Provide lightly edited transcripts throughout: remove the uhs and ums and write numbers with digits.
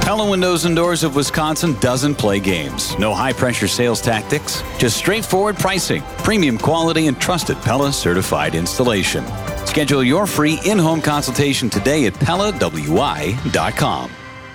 Pella Windows and Doors of Wisconsin doesn't play games. No high-pressure sales tactics, just straightforward pricing, premium quality, and trusted Pella certified installation. Schedule your free in-home consultation today at PellaWI.com.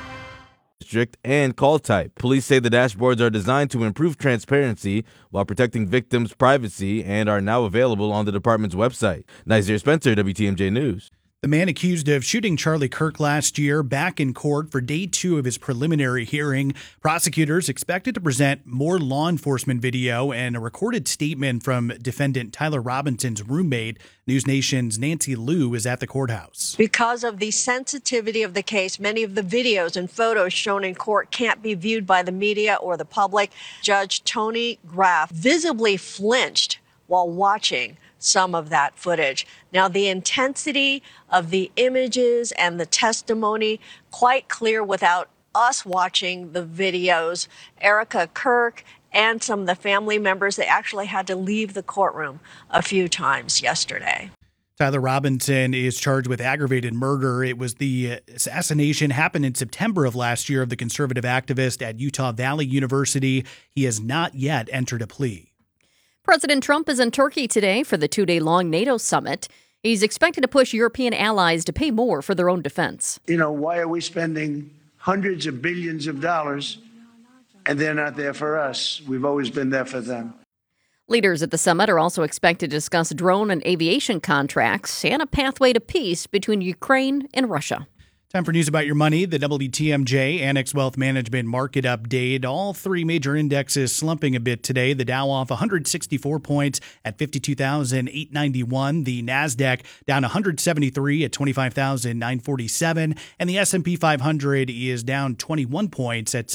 District and call type. Police say the dashboards are designed to improve transparency while protecting victims' privacy and are now available on the department's website. Nazir Spencer, WTMJ News. The man accused of shooting Charlie Kirk last year back in court for day 2 of his preliminary hearing. Prosecutors expected to present more law enforcement video and a recorded statement from defendant Tyler Robinson's roommate. News Nation's Nancy Liu is at the courthouse. Because of the sensitivity of the case, many of the videos and photos shown in court can't be viewed by the media or the public. Judge Tony Graff visibly flinched while watching some of that footage. Now, the intensity of the images and the testimony, quite clear without us watching the videos. Erica Kirk and some of the family members, they actually had to leave the courtroom a few times yesterday. Tyler Robinson is charged with aggravated murder. It was the assassination happened in September of last year of the conservative activist at Utah Valley University. He has not yet entered a plea. President Trump is in Turkey today for the 2-day-long NATO summit. He's expected to push European allies to pay more for their own defense. Why are we spending hundreds of billions of dollars and they're not there for us? We've always been there for them. Leaders at the summit are also expected to discuss drone and aviation contracts and a pathway to peace between Ukraine and Russia. Time for news about your money. The WTMJ Annex Wealth Management Market Update. All 3 major indexes slumping a bit today. The Dow off 164 points at 52,891. The NASDAQ down 173 at 25,947. And the S&P 500 is down 21 points at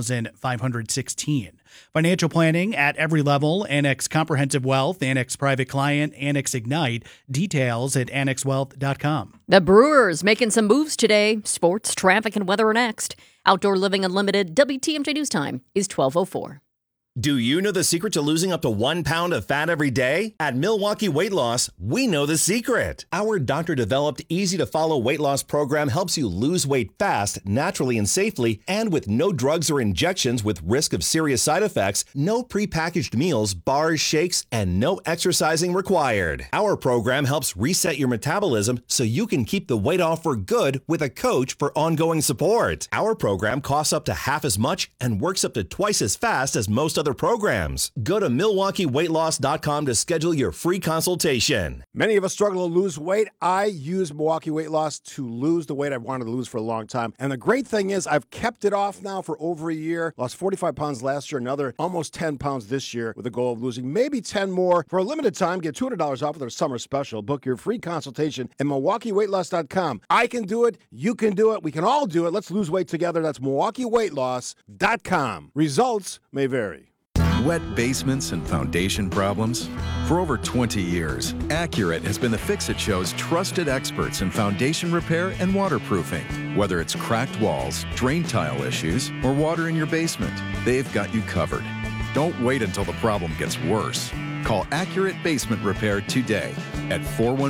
7,516. Financial planning at every level. Annex Comprehensive Wealth, Annex Private Client, Annex Ignite. Details at annexwealth.com. The Brewers making some moves today. Sports, traffic, and weather are next. Outdoor Living Unlimited, WTMJ News Time is 12:04. Do you know the secret to losing up to 1 pound of fat every day? At Milwaukee Weight Loss, we know the secret. Our doctor-developed, easy-to-follow weight loss program helps you lose weight fast, naturally and safely, and with no drugs or injections with risk of serious side effects, no prepackaged meals, bars, shakes, and no exercising required. Our program helps reset your metabolism so you can keep the weight off for good with a coach for ongoing support. Our program costs up to half as much and works up to twice as fast as most other programs. Go to MilwaukeeWeightLoss.com to schedule your free consultation. Many of us struggle to lose weight. I use Milwaukee Weight Loss to lose the weight I've wanted to lose for a long time. And the great thing is I've kept it off now for over a year. Lost 45 pounds last year, another almost 10 pounds this year with a goal of losing maybe 10 more. For a limited time, get $200 off with our summer special. Book your free consultation at MilwaukeeWeightLoss.com. I can do it. You can do it. We can all do it. Let's lose weight together. That's MilwaukeeWeightLoss.com. Results may vary. Wet basements and foundation problems? For over 20 years, Accurate has been the fix-it show's trusted experts in foundation repair and waterproofing. Whether it's cracked walls, drain tile issues, or water in your basement, they've got you covered. Don't wait until the problem gets worse. Call Accurate Basement Repair today at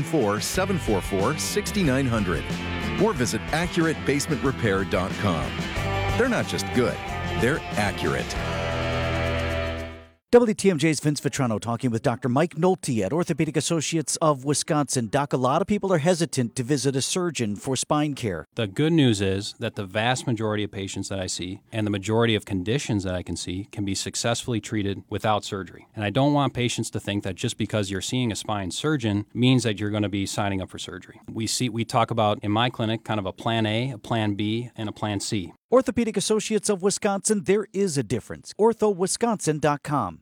414-744-6900 or visit AccurateBasementRepair.com. They're not just good, they're accurate. WTMJ's Vince Vitrano talking with Dr. Mike Nolte at Orthopedic Associates of Wisconsin. Doc, a lot of people are hesitant to visit a surgeon for spine care. The good news is that the vast majority of patients that I see and the majority of conditions that I can see can be successfully treated without surgery. And I don't want patients to think that just because you're seeing a spine surgeon means that you're going to be signing up for surgery. We talk about, in my clinic, kind of a plan A, a plan B, and a plan C. Orthopedic Associates of Wisconsin, there is a difference. OrthoWisconsin.com.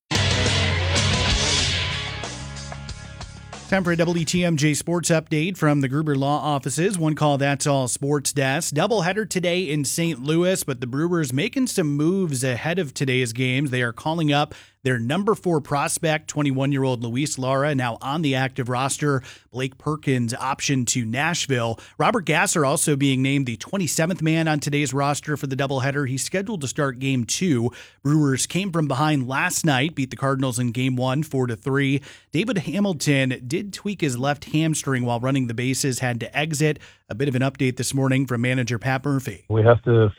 Time for a WTMJ Sports Update from the Gruber Law Offices. One call, that's all sports desk. Doubleheader today in St. Louis, but the Brewers making some moves ahead of today's games. They are calling up their number 4 prospect, 21-year-old Luis Lara, now on the active roster. Blake Perkins option to Nashville. Robert Gasser also being named the 27th man on today's roster for the doubleheader. He's scheduled to start Game 2. Brewers came from behind last night, beat the Cardinals in Game 1, 4-3. David Hamilton did tweak his left hamstring while running the bases, had to exit. A bit of an update this morning from manager Pat Murphy. We have to